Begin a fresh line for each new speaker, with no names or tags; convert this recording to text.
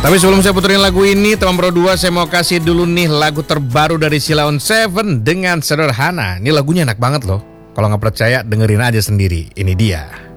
Tapi sebelum saya puterin lagu ini, teman Pro 2, saya mau kasih dulu nih lagu terbaru dari Sheila on 7 dengan Sederhana. Ini lagunya enak banget loh. Kalau nggak percaya, dengerin aja sendiri. Ini dia.